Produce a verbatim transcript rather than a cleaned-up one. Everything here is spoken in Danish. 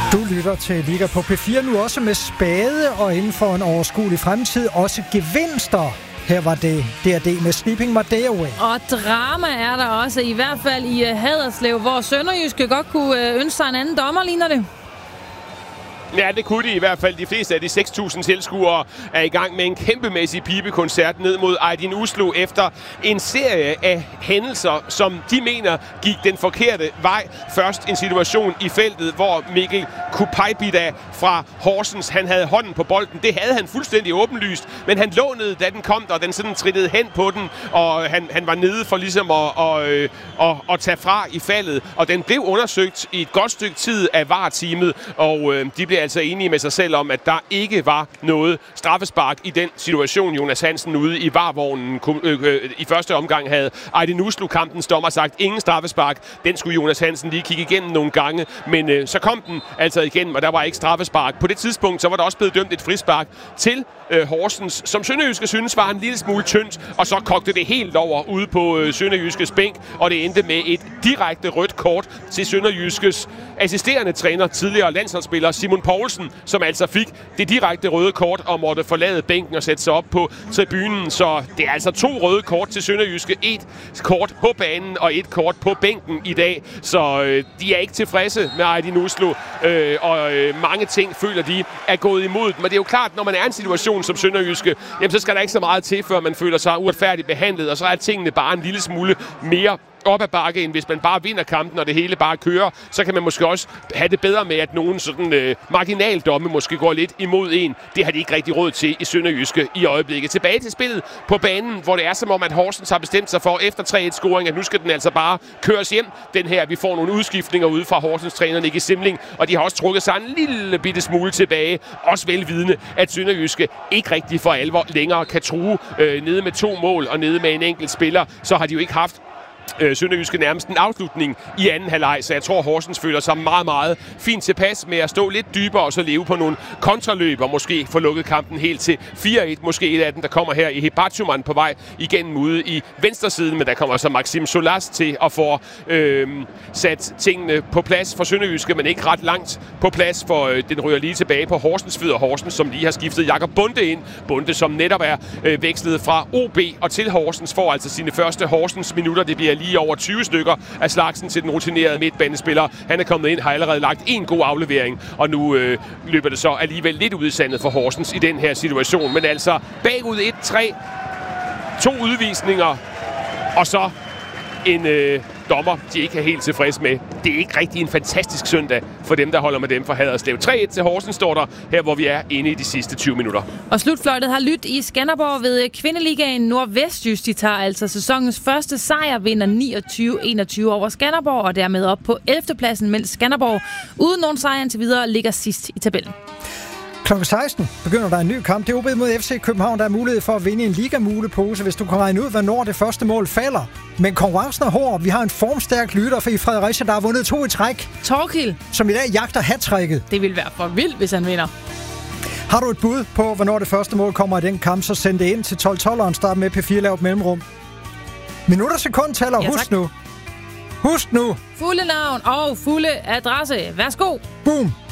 Du lytter til Liga på P fire nu også med spade og inden for en overskuelig fremtid også gevinster. Her var det D R D med Sleeping My Day Away. Og drama er der også, i hvert fald i Haderslev, hvor Sønderjyske godt kunne ønske sig en anden dommer, ligner det. Ja, det kunne de i hvert fald. De fleste af de seks tusind tilskuere er i gang med en kæmpemæssig pibekoncert ned mod Aydin Uslu efter en serie af hændelser, som de mener gik den forkerte vej. Først en situation i feltet, hvor Mikkel Kupajbida fra Horsens, han havde hånden på bolden. Det havde han fuldstændig åbenlyst, men han lå ned, da den kom, og den sådan trittede hen på den, og han, han var nede for ligesom at, at, at, at, at tage fra i faldet. Og den blev undersøgt i et godt stykke tid af V A R-teamet, og øh, de blev altså enige med sig selv om, at der ikke var noget straffespark i den situation. Jonas Hansen ude i V A R-vognen øh, øh, i første omgang havde Aydin Uslu-kampens dommer sagt ingen straffespark. Den skulle Jonas Hansen lige kigge igennem nogle gange, men øh, så kom den altså igennem, og der var ikke straffespark. På det tidspunkt så var der også blevet dømt et frispark til øh, Horsens, som Sønderjyske synes var en lille smule tyndt, og så kogte det helt over ude på øh, Sønderjyskes bænk, og det endte med et direkte rødt kort til Sønderjyskes assisterende træner, tidligere landsholdsspiller Simon Poulsen, som altså fik det direkte røde kort og måtte forlade bænken og sætte sig op på tribunen. Så det er altså to røde kort til Sønderjyske. Et kort på banen og et kort på bænken i dag. Så øh, de er ikke tilfredse med Aydin Uslu, øh, og øh, mange ting føler de er gået imod. Men det er jo klart, når man er i en situation som Sønderjyske, jamen, så skal der ikke så meget til, før man føler sig uretfærdigt behandlet, og så er tingene bare en lille smule mere op ad bakke, end hvis man bare vinder kampen, og det hele bare kører. Så kan man måske også have det bedre med, at nogen sådan øh, marginaldomme måske går lidt imod en. Det har de ikke rigtig råd til i Sønderjyske i øjeblikket. Tilbage til spillet på banen, hvor det er som om, at Horsens har bestemt sig for efter tre et-scoring, at nu skal den altså bare køres hjem. Den her, vi får nogle udskiftninger ude fra Horsens træner Nicky Simling, og de har også trukket sig en lille bitte smule tilbage. Også velvidende, at Sønderjyske ikke rigtig for alvor længere kan true øh, nede med to mål og nede med en enkelt spiller. Så har de jo ikke haft Øh, Sønderjyske nærmest en afslutning i anden halvleg, så jeg tror, Horsens føler sig meget, meget fint tilpas med at stå lidt dybere og så leve på nogle kontraløb og måske få lukket kampen helt til fire et. Måske et af dem, der kommer her i Hebachuman på vej igennem ude i venstresiden, men der kommer så Maxim Solas til at få øh, sat tingene på plads for Sønderjyske, men ikke ret langt på plads, for øh, den ryger lige tilbage på Horsens fødder. Horsens, som lige har skiftet Jakob Bunde ind. Bunde, som netop er øh, vekslet fra O B og til Horsens, får altså sine første Horsens minutter. Det bliver lige over tyve stykker af slagsen til den rutinerede midtbanespiller. Han er kommet ind, har allerede lagt en god aflevering, og nu øh, løber det så alligevel lidt ud i sandet for Horsens i den her situation. Men altså bagud et tre, to udvisninger, og så en øh, dommer, de ikke er helt tilfreds med. Det er ikke rigtig en fantastisk søndag for dem, der holder med dem for Haderslev. tre et til Horsens står der her, hvor vi er inde i de sidste tyve minutter. Og slutfløjtet har lyttet i Skanderborg ved Kvindeligaen. Nordvestjysk, de tager altså sæsonens første sejr, vinder niogtyve enogtyve over Skanderborg, og dermed op på ellevte pladsen, mens Skanderborg uden nogen sejr indtil videre ligger sidst i tabellen. klokken seksten begynder der en ny kamp. Det er O B mod F C København. Der er mulighed for at vinde en ligamulepose, hvis du kan regne ud, hvornår det første mål falder. Men konkurrencen er hård. Vi har en formstærk lytter for i Fredericia, der har vundet to i træk. Torkild, som i dag jagter hat-tricket. Det vil være for vildt, hvis han vinder. Har du et bud på, hvornår det første mål kommer i den kamp, så send det ind til tolv tolv og start med P fire lavt mellemrum. Minutter sekund tæller. Ja, Husk nu. Husk nu. Fulde navn og fulde adresse. Værsgo. Boom.